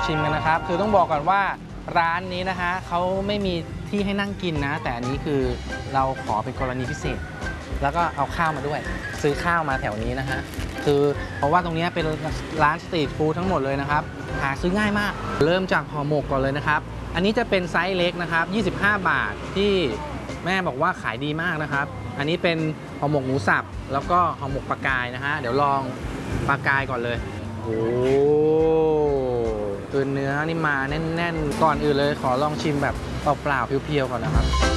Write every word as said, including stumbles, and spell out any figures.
ชิมกันนะครับคือต้องบอกก่อนว่าร้านนี้นะฮะเขาไม่มีที่ให้นั่งกินนะแต่อันนี้คือเราขอเป็นกรณีพิเศษแล้วก็เอาข้าวมาด้วยซื้อข้าวมาแถวนี้นะฮะคือเพราะว่าตรงนี้เป็นร้านสตรีทฟู้ดทั้งหมดเลยนะครับหาซื้อง่ายมากเริ่มจากห่อหมกก่อนเลยนะครับอันนี้จะเป็นไซส์เล็กนะครับยี่สิบห้าบาทที่แม่บอกว่าขายดีมากนะครับอันนี้เป็นห่อหมกหมูสับแล้วก็ห่อหมกปลากายนะฮะเดี๋ยวลองปลากายก่อนเลยโอ้คือเนื้อนี่มาแน่นๆก่อนอื่นเลยขอลองชิมแบบเปล่าๆเพียวๆก่อนนะครับ